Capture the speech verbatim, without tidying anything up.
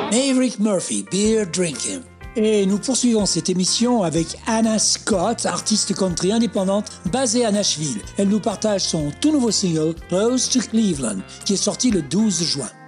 Maverick Murphy, Beer Drinking. Et nous poursuivons cette émission avec Anna Scott, artiste country indépendante basée à Nashville. Elle nous partage son tout nouveau single, Close to Cleveland, qui est sorti le douze juin.